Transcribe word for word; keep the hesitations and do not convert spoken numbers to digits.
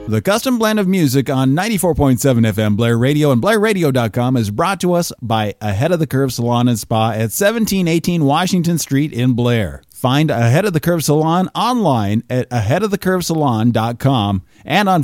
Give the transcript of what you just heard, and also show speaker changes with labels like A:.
A: The custom blend of music on ninety-four point seven F M Blair Radio and Blair Radio dot com is brought to us by Ahead of the Curve Salon and Spa at seventeen eighteen Washington Street in Blair. Find Ahead of the Curve Salon online at ahead of the curve salon dot com and on